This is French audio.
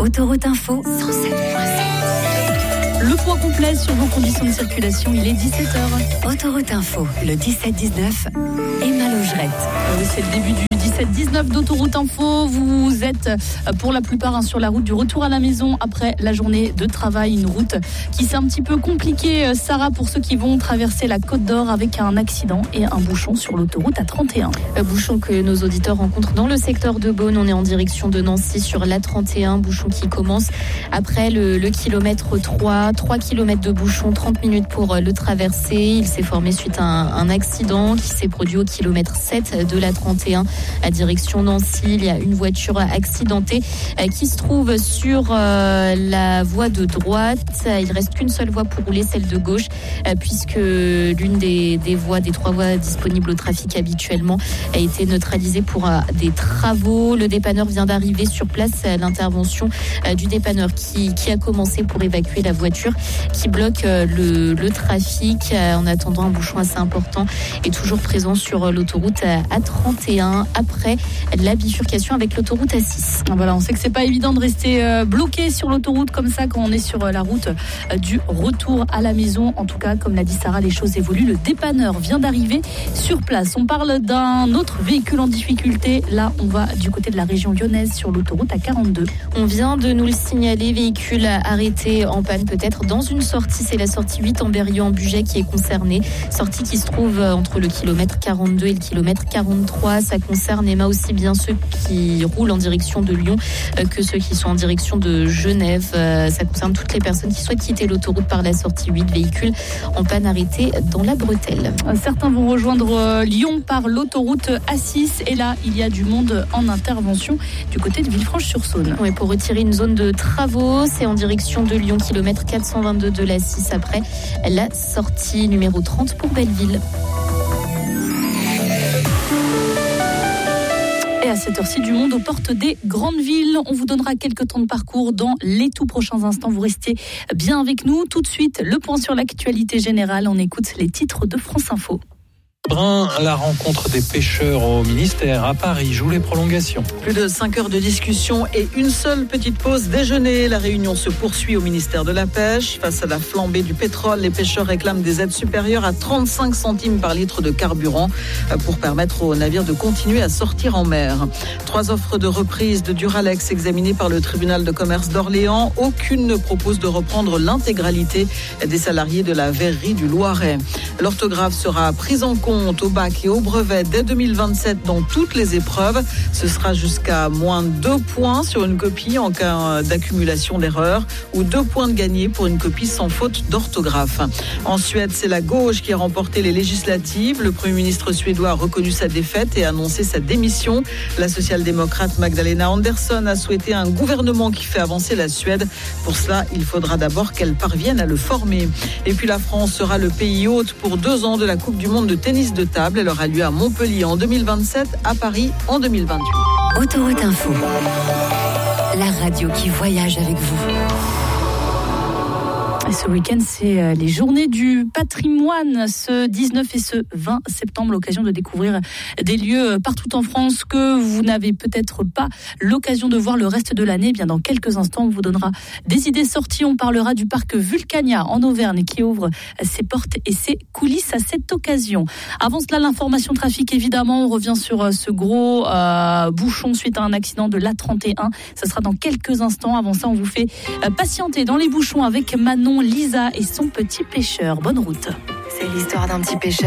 Autoroute Info 107.7. Le point complet sur vos conditions de circulation, il est 17h. Autoroute Info, le 17-19, Emma Logerette. Oui, c'est le début du 17-19 d'Autoroute Info. Vous êtes pour la plupart sur la route du retour à la maison après la journée de travail. Une route qui s'est un petit peu compliquée, Sarah, pour ceux qui vont traverser la Côte d'Or avec un accident et un bouchon sur l'autoroute A31. Bouchon que nos auditeurs rencontrent dans le secteur de Beaune. On est en direction de Nancy sur l'A31. Bouchon qui commence après le kilomètre 3 km de bouchon, 30 minutes pour le traverser. Il s'est formé suite à un accident qui s'est produit au kilomètre 7 de l'A31 à direction Nancy. Il y a une voiture accidentée qui se trouve sur la voie de droite. Il reste qu'une seule voie pour rouler, celle de gauche, puisque l'une des trois voies disponibles au trafic habituellement a été neutralisée pour des travaux. Le dépanneur vient d'arriver sur place. L'intervention du dépanneur qui a commencé pour évacuer la voiture qui bloque le trafic. En attendant, un bouchon assez important est toujours présent sur l'autoroute A31 après la bifurcation avec l'autoroute A6. Voilà, on sait que c'est pas évident de rester bloqué sur l'autoroute comme ça quand on est sur la route du retour à la maison. En tout cas, comme l'a dit Sarah, les choses évoluent. Le dépanneur vient d'arriver sur place. On parle d'un autre véhicule en difficulté. Là, on va du côté de la région lyonnaise sur l'autoroute A42. On vient de nous le signaler, véhicule arrêté en panne peut-être dans une sortie. C'est la sortie 8 en Berrieux-en-Bugey qui est concernée. Sortie qui se trouve entre le kilomètre 42 et le kilomètre 43. Ça concerne Emma aussi bien ceux qui roulent en direction de Lyon que ceux qui sont en direction de Genève. Ça concerne toutes les personnes qui souhaitent quitter l'autoroute par la sortie 8. Véhicule en panne arrêté dans la bretelle. Certains vont rejoindre Lyon par l'autoroute A6 et là, il y a du monde en intervention du côté de Villefranche-sur-Saône. Oui, pour retirer une zone de travaux, c'est en direction de Lyon, kilomètre 422 de la 6 après la sortie numéro 30 pour Belleville. Et à cette heure-ci, du monde aux portes des grandes villes. On vous donnera quelques temps de parcours dans les tout prochains instants. Vous restez bien avec nous. Tout de suite, le point sur l'actualité générale. On écoute les titres de France Info. La rencontre des pêcheurs au ministère à Paris joue les prolongations. Plus de 5 heures de discussion et une seule petite pause déjeuner. La réunion se poursuit au ministère de la Pêche. Face à la flambée du pétrole, les pêcheurs réclament des aides supérieures à 35 centimes par litre de carburant pour permettre aux navires de continuer à sortir en mer. 3 offres de reprise de Duralex examinées par le tribunal de commerce d'Orléans. Aucune ne propose de reprendre l'intégralité des salariés de la verrerie du Loiret. L'orthographe sera prise en compte au bac et au brevet dès 2027 dans toutes les épreuves. Ce sera jusqu'à moins 2 points sur une copie en cas d'accumulation d'erreurs ou 2 points de gagné pour une copie sans faute d'orthographe. En Suède, c'est la gauche qui a remporté les législatives. Le Premier ministre suédois a reconnu sa défaite et a annoncé sa démission. La social-démocrate Magdalena Andersson a souhaité un gouvernement qui fait avancer la Suède. Pour cela, il faudra d'abord qu'elle parvienne à le former. Et puis la France sera le pays hôte pour 2 ans de la Coupe du monde de tennis de table. Elle aura lieu à Montpellier en 2027, à Paris en 2028. Autoroute Info, la radio qui voyage avec vous. Ce week-end, c'est les journées du patrimoine, ce 19 et ce 20 septembre, l'occasion de découvrir des lieux partout en France que vous n'avez peut-être pas l'occasion de voir le reste de l'année. Bien, dans quelques instants, on vous donnera des idées sorties. On parlera du parc Vulcania en Auvergne qui ouvre ses portes et ses coulisses à cette occasion. Avant cela, l'information trafic, évidemment. On revient sur ce gros bouchon suite à un accident de l'A31. Ça sera dans quelques instants. Avant ça, on vous fait patienter dans les bouchons avec Manon, Lisa et son petit pêcheur. Bonne route. C'est l'histoire d'un petit pêcheur